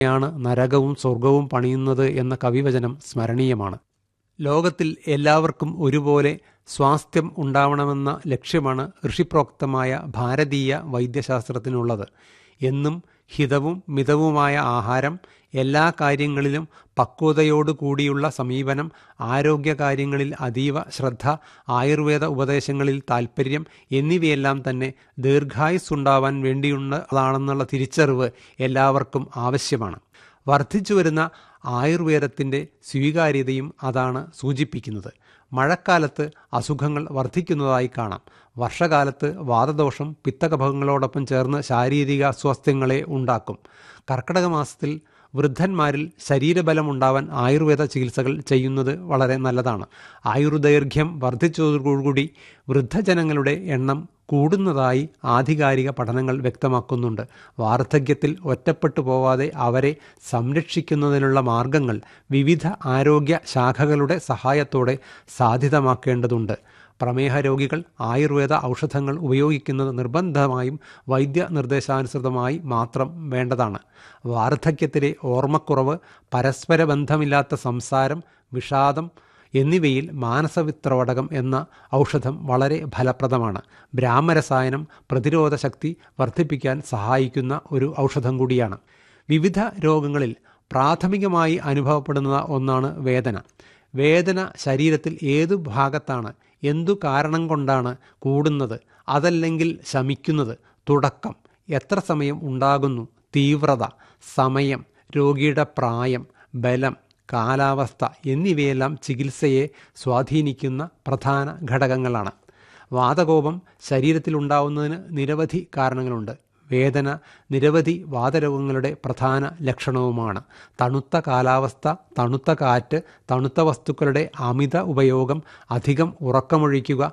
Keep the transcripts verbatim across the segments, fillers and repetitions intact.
ാണ് നരകവും സ്വർഗവും പണിയുന്നത് എന്ന കവിവചനം സ്മരണീയമാണ്. ലോകത്തിൽ എല്ലാവർക്കും ഒരുപോലെ സ്വാസ്ഥ്യം ഉണ്ടാവണമെന്ന ലക്ഷ്യമാണ് ഋഷിപ്രോക്തമായ ഭാരതീയ വൈദ്യശാസ്ത്രത്തിനുള്ളത്. എന്നും ഹിതവും മിതവുമായ ആഹാരം, എല്ലാ കാര്യങ്ങളിലും പക്വതയോടുകൂടിയുള്ള സമീപനം, ആരോഗ്യകാര്യങ്ങളിൽ അതീവ ശ്രദ്ധ, ആയുർവേദ ഉപദേശങ്ങളിൽ താൽപ്പര്യം എന്നിവയെല്ലാം തന്നെ ദീർഘായുസ്സുണ്ടാവാൻ വേണ്ടിയുള്ളതാണെന്നുള്ള തിരിച്ചറിവ് എല്ലാവർക്കും ആവശ്യമാണ്. വർദ്ധിച്ചുവരുന്ന ആയുർവേദത്തിൻ്റെ സ്വീകാര്യതയും അതാണ് സൂചിപ്പിക്കുന്നത്. മഴക്കാലത്ത് അസുഖങ്ങൾ വർദ്ധിക്കുന്നതായി കാണാം. വർഷകാലത്ത് വാതദോഷം പിത്തകഫങ്ങളോടൊപ്പം ചേർന്ന് ശാരീരിക അസ്വാസ്ഥ്യങ്ങളെ ഉണ്ടാക്കും. കർക്കിടക മാസത്തിൽ വൃദ്ധന്മാരിൽ ശരീരബലം ഉണ്ടാവാൻ ആയുർവേദ ചികിത്സകൾ ചെയ്യുന്നത് വളരെ നല്ലതാണ്. ആയുർദൈർഘ്യം വർദ്ധിച്ചതോടുകൂടി വൃദ്ധജനങ്ങളുടെ എണ്ണം കൂടുന്നതായി ആധികാരിക പഠനങ്ങൾ വ്യക്തമാക്കുന്നുണ്ട്. വാർദ്ധക്യത്തിൽ ഒറ്റപ്പെട്ടു പോവാതെ അവരെ സംരക്ഷിക്കുന്നതിനുള്ള മാർഗങ്ങൾ വിവിധ ആരോഗ്യ ശാഖകളുടെ സഹായത്തോടെ സാധ്യതമാക്കേണ്ടതുണ്ട്. പ്രമേഹ രോഗികൾ ആയുർവേദ ഔഷധങ്ങൾ ഉപയോഗിക്കുന്നത് നിർബന്ധമായും വൈദ്യ നിർദ്ദേശാനുസൃതമായി മാത്രം വേണ്ടതാണ്. വാർദ്ധക്യത്തിലെ ഓർമ്മക്കുറവ്, പരസ്പര ബന്ധമില്ലാത്ത സംസാരം, വിഷാദം എന്നിവയിൽ മാനസവിത്രവടകം എന്ന ഔഷധം വളരെ ഫലപ്രദമാണ്. ബ്രാഹ്മരസായനം പ്രതിരോധ ശക്തി വർദ്ധിപ്പിക്കാൻ സഹായിക്കുന്ന ഒരു ഔഷധം കൂടിയാണ്. വിവിധ രോഗങ്ങളിൽ പ്രാഥമികമായി അനുഭവപ്പെടുന്ന ഒന്നാണ് വേദന. വേദന ശരീരത്തിൽ ഏതു ഭാഗത്താണ്, എന്തു കാരണം കൊണ്ടാണ് കൂടുന്നത്, അതല്ലെങ്കിൽ ശമിക്കുന്നത്, തുടക്കം, എത്ര സമയം ഉണ്ടാകുന്നു, തീവ്രത, സമയം, രോഗിയുടെ പ്രായം, ബലം, കാലാവസ്ഥ എന്നിവയെല്ലാം ചികിത്സയെ സ്വാധീനിക്കുന്ന പ്രധാന ഘടകങ്ങളാണ്. വാതകോപം ശരീരത്തിലുണ്ടാവുന്നതിന് നിരവധി കാരണങ്ങളുണ്ട്. വേദന നിരവധി വാതരോഗങ്ങളുടെ പ്രധാന ലക്ഷണവുമാണ്. തണുത്ത കാലാവസ്ഥ, തണുത്ത കാറ്റ്, തണുത്ത വസ്തുക്കളുടെ അമിത ഉപയോഗം, അധികം ഉറക്കമൊഴിക്കുക,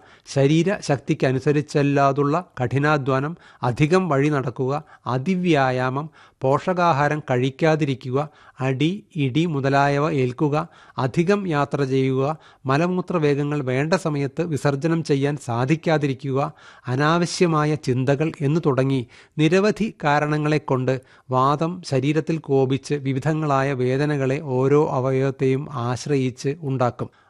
ശരീരശക്തിക്കനുസരിച്ചല്ലാതുള്ള കഠിനാധ്വാനം, അധികം വഴി നടക്കുക, അതിവ്യായാമം, പോഷകാഹാരം കഴിക്കാതിരിക്കുക, അടി, ഇടി മുതലായവ ഏൽക്കുക, അധികം യാത്ര ചെയ്യുക, മലമൂത്രവേഗങ്ങൾ വേണ്ട സമയത്ത് വിസർജനം ചെയ്യാൻ സാധിക്കാതിരിക്കുക, അനാവശ്യമായ ചിന്തകൾ എന്നു തുടങ്ങി നിരവധി കാരണങ്ങളെക്കൊണ്ട് വാതം ശരീരത്തിൽ കോപിച്ച് വിവിധങ്ങളായ വേദനകളെ ഓരോ അവയവത്തെയും ആശ്രയിച്ച് ഉണ്ടാക്കും.